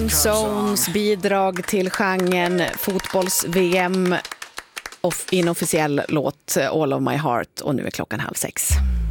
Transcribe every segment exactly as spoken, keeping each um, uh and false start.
Boyzones bidrag till genren fotbolls-V M, off- inofficiell låt All of my heart, och nu är klockan halv sex.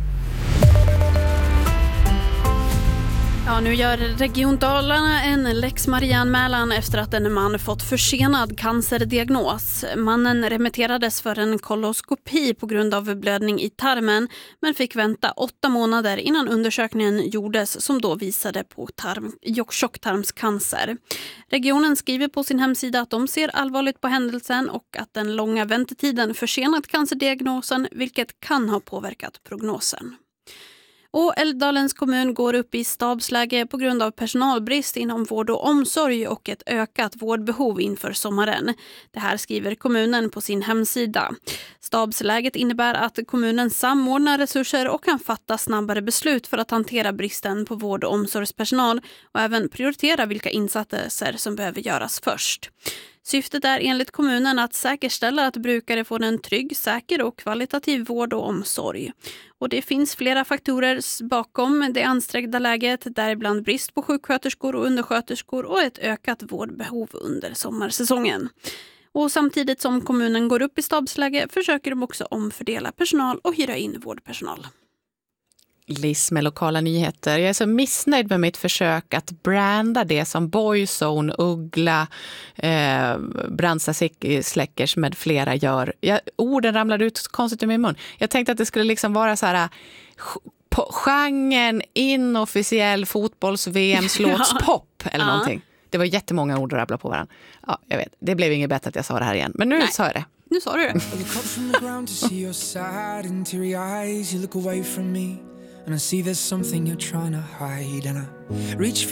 Ja, nu gör Region Dalarna en Lex Maria-anmälan efter att en man fått försenad cancerdiagnos. Mannen remitterades för en koloskopi på grund av blödning i tarmen, men fick vänta åtta månader innan undersökningen gjordes som då visade på tarm, tjocktarmscancer. Regionen skriver på sin hemsida att de ser allvarligt på händelsen och att den långa väntetiden försenat cancerdiagnosen, vilket kan ha påverkat prognosen. Och Älvdalens kommun går upp i stabsläge på grund av personalbrist inom vård och omsorg och ett ökat vårdbehov inför sommaren. Det här skriver kommunen på sin hemsida. Stabsläget innebär att kommunen samordnar resurser och kan fatta snabbare beslut för att hantera bristen på vård- och omsorgspersonal och även prioritera vilka insatser som behöver göras först. Syftet är enligt kommunen att säkerställa att brukare får en trygg, säker och kvalitativ vård och omsorg. Och det finns flera faktorer bakom det ansträngda läget, däribland brist på sjuksköterskor och undersköterskor och ett ökat vårdbehov under sommarsäsongen. Och samtidigt som kommunen går upp i stabsläge försöker de också omfördela personal och hyra in vårdpersonal. Liz med lokala nyheter. Jag är så missnöjd med mitt försök att branda det som Boyzone, Uggla, eh, Brandsta Släckers med flera gör. Jag, orden ramlade ut konstigt ur min mun. Jag tänkte att det skulle liksom vara så här på genren inofficiell fotbolls-V M-slåtspop eller ja. någonting. Det var jättemånga ord att rabbla på varandra. Ja, jag vet. Det blev inget bättre att jag sa det här igen. Men nu Nej. sa jag det. Nu sa du det. And I see there's something you're trying to hide, and I reach